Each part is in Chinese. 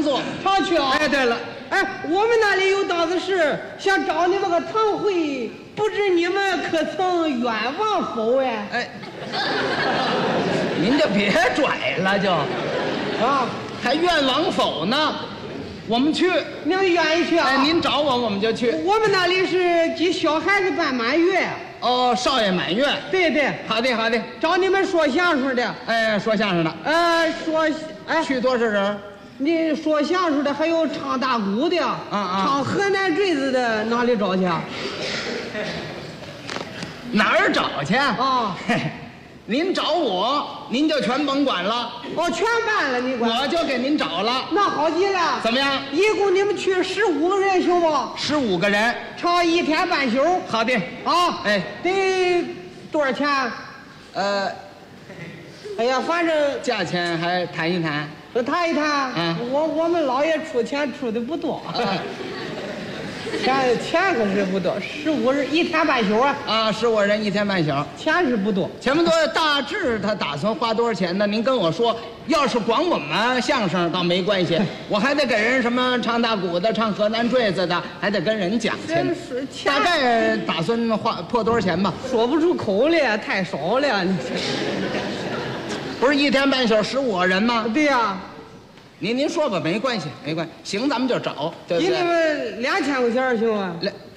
常做。 常去啊。 哎，对了， 哎，我们那里有档子事，想找你们个堂会，不知你们可曾愿望否？ 哎，您就别拽了，就啊， 还愿往否呢？我们去。 你们愿意去啊？ 哎，您找我们就去。 我们那里是给小孩子办满月。 哦，少爷满月。 对对， 好的好的。 找你们说相声的。 哎，说相声的。去多少人？ 你说相声的，还有唱大鼓的，唱河南坠子的，哪里找去？ 哪儿找去？ 啊， 您找我，您就全甭管了。 哦，全办了，你管？ 我就给您找了。 那好极了。 怎么样？ 一共你们去15个人，行不 ？15个人， 唱1天半宿。 好的。 啊， 哎， 得多少钱？哎呀，反正价钱还谈一谈。 谈一谈。我们老爷出钱出的不多。钱可是不多，15人1天半宿啊 ！15人1天半宿， 钱是不多， 钱不多。大致他打算花多少钱呢？您跟我说。要是光我们相声倒没关系，我还得给人什么唱大鼓的、唱河南坠子的，还得跟人讲去。大概打算破多少钱吧？ 说不出口了，太少了。 不是1天半宿15个人吗？ 对呀。 您说吧，没关系，没关系。行，咱们就找，对不对？ 给你们2000块钱行吗？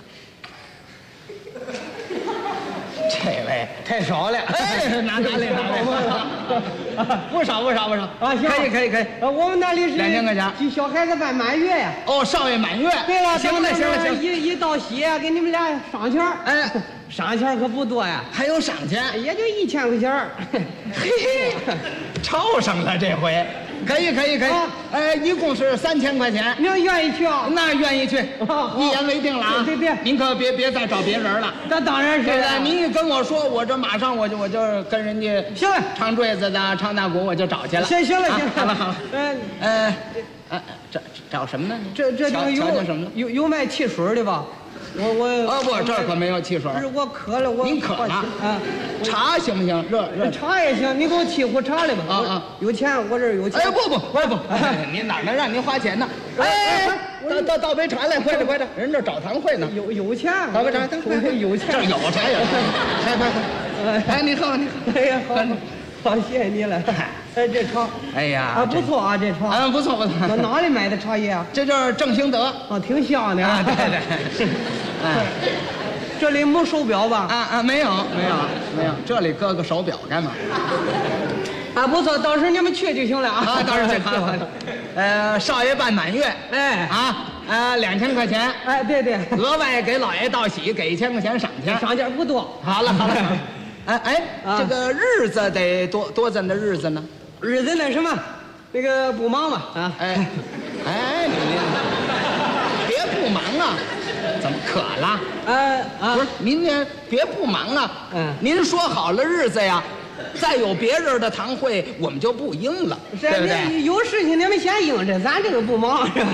这位太少了。 哎，哪里？不少啊！行， 可以。 我们那里是 2000块钱， 给小孩子办满月呀。 哦，少爷满月。 对了， 行了。 一到喜，给你们俩赏钱。 哎， 赏钱可不多呀， 还有赏钱， 也就1000块钱。 嘿，凑上了这回。可以，一共是3000块钱。 您愿意去啊？ 那愿意去，一言为定了啊！ 对， 您可别再找别人了。 那当然是了。 您一跟我说，我这马上我就跟人家行了， 唱坠子的、唱大鼓，我就找去了。 行了。 好了。找什么呢？ 这地方有卖汽水的吧？ 不，这儿可没有汽水。 我渴了， 您渴了啊？茶行不行？热茶也行，你给我沏壶茶来吧。有钱，我这儿有钱。 哎，不，您哪能让您花钱呢？哎，倒杯茶来，快点，人这找堂会呢。 有钱， 倒杯茶， 有钱， 这有茶有。快！哎，你喝。 哎呀，好，谢谢你了。哎，这茶， 哎呀， 不错啊，这茶。 不错。 哪里买的茶叶啊？ 这就是正兴德。 挺香的啊。 对。 这里没手表吧？ 没有，这里搁个手表干嘛？ 不错，到时候你们去就行了啊。 到时候去。好。少爷办满月。 哎。 2000块钱。 哎，对。 额外给老爷道喜，给1000块钱赏钱。 赏钱不多。 好了。这个日子得多怎的日子呢？ 日子那什么，那个不忙嘛啊！ 你别不忙啊！怎么渴了？不是，您别不忙啊！您说好了日子呀，再有别人的堂会，我们就不应了，对不对？ 有事情你们先应着，咱这个不忙是吧？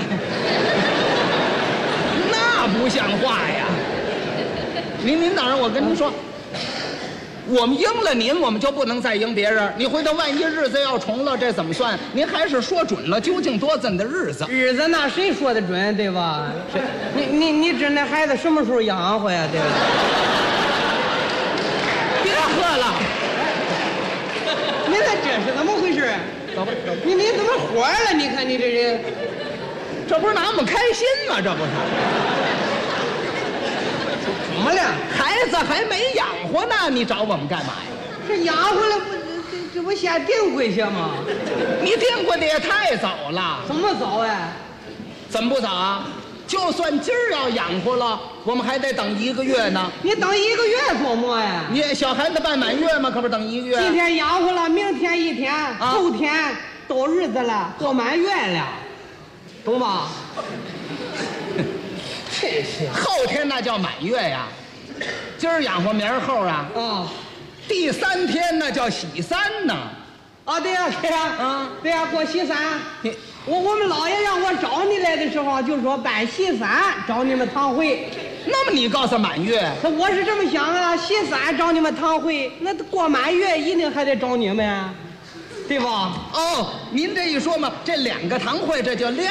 那不像话呀！您等着，我跟您说。我们应了您，我们就不能再应别人。你回头万一日子要重了，这怎么算？您还是说准了，究竟多怎的日子？ 日子那谁说的准，对吧？你指那孩子什么时候养活呀？对吧？ 别喝了， 你这是怎么回事？ 走吧。 你怎么火了？你看你这人， 这不是拿我们开心吗？这不是。 怎么了？ 孩子还没养活呢，你找我们干嘛呀？ 这养活了不？这不先定规些吗？ 你定规的也太早了。 怎么早呀？ 怎么不早啊？就算今儿要养活了，我们还得等1个月呢。 你等1个月做么呀？ 你小孩子办满月吗？可不是等1个月。 今天养活了，明天1天，后天到日子了，过满月了，懂吧？ 后天那叫满月呀，今儿养活明儿后啊。第3天那叫喜3呢。 对呀，对呀，过喜3。我们老爷让我找你来的时候，就说办喜3找你们堂会。 那么你告诉满月？ 我是这么想啊，喜3找你们堂会，那过满月一定还得找你们啊，对吧？ 您这一说嘛，这2个堂会这就